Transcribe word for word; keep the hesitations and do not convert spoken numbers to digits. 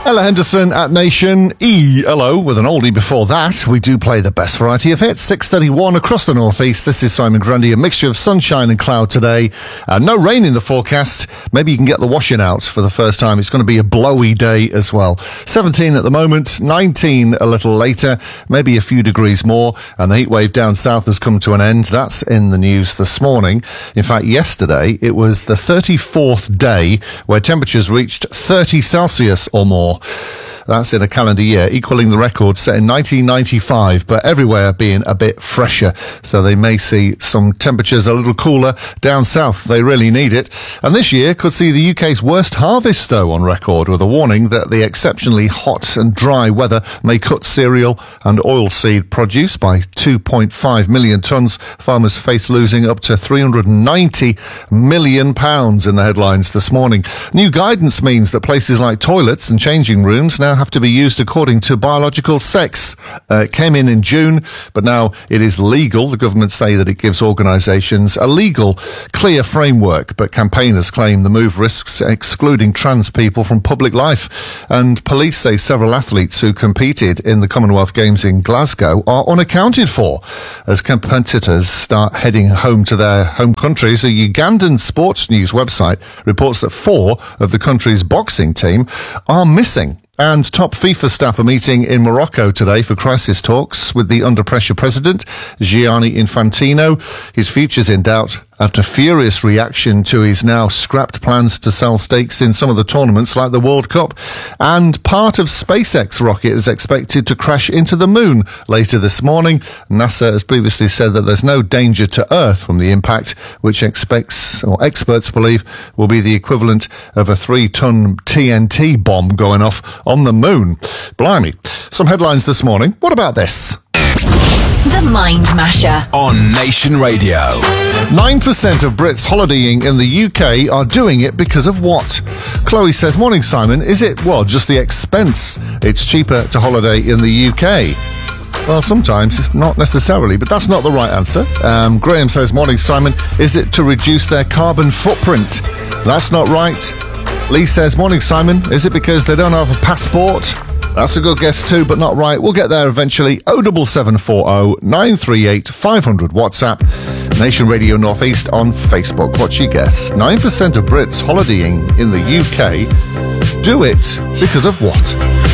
Ella Henderson at Nation E L O with an oldie before that. We do play the best variety of hits. six thirty-one across the northeast. This is Simon Grundy. A mixture of sunshine and cloud today. Uh, no rain in the forecast. Maybe you can get the washing out for the first time. It's going to be a blowy day as well. seventeen at the moment, nineteen a little later, maybe a few degrees more. And the heat wave down south has come to an end. That's in the news this morning. In fact, yesterday it was the thirty-fourth day where temperatures reached thirty Celsius or more. That's in a calendar year, equaling the record set in nineteen ninety-five, but everywhere being a bit fresher. So they may see some temperatures a little cooler down south. They really need it. And this year could see the U K's worst harvest, though, on record, with a warning that the exceptionally hot and dry weather may cut cereal and oilseed produce by two point five million tonnes. Farmers face losing up to three hundred ninety million pounds in the headlines this morning. New guidance means that places like toilets and changing rooms now have to be used according to biological sex. Uh, it came in in June, but now it is legal. The government say that it gives organisations a legal, clear framework, but campaigners claim the move risks excluding trans people from public life. And police say several athletes who competed in the Commonwealth Games in Glasgow are unaccounted for as competitors start heading home to their home countries. A Ugandan sports news website reports that four of the country's boxing team are missing. And top FIFA staff are meeting in Morocco today for crisis talks with the under-pressure president, Gianni Infantino. His future's in doubt after furious reaction to his now scrapped plans to sell stakes in some of the tournaments like the World Cup. And part of SpaceX rocket is expected to crash into the moon later this morning. NASA has previously said that there's no danger to Earth from the impact, which expects, or experts believe, will be the equivalent of a three-ton T N T bomb going off on the moon. Blimey. Some headlines this morning. What about this? The Mind Masher on Nation Radio. nine percent of Brits holidaying in the U K are doing it because of what? Chloe says, morning Simon, is it, well, just the expense? It's cheaper to holiday in the U K. Well, sometimes, not necessarily, but that's not the right answer. Um, Graham says, morning Simon, is it to reduce their carbon footprint? That's not right. Lee says, morning Simon, is it because they don't have a passport? That's a good guess too, but not right. We'll get there eventually. oh seven seven four oh nine three eight five hundred WhatsApp. Nation Radio Northeast on Facebook. What's your guess? nine percent of Brits holidaying in the U K do it because of what?